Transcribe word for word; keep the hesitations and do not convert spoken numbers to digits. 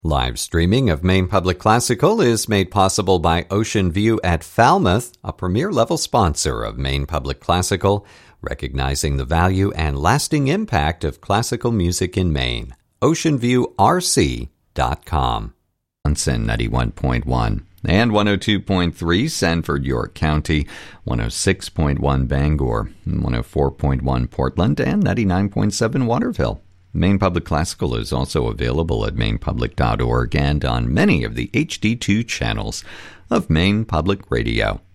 Live streaming of Maine Public Classical is made possible by Ocean View at Falmouth, a premier-level sponsor of Maine Public Classical, recognizing the value and lasting impact of classical music in Maine. ocean view r c dot com. Munson ninety-one point one and one oh two point three Sanford, York County, one oh six point one Bangor, one oh four point one Portland, and ninety-nine point seven Waterville. Maine Public Classical is also available at maine public dot org and on many of the H D two channels of Maine Public Radio.